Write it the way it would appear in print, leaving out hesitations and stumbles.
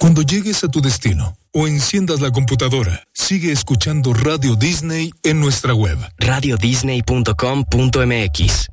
Cuando llegues a tu destino o enciendas la computadora, sigue escuchando Radio Disney en nuestra web. radiodisney.com.mx.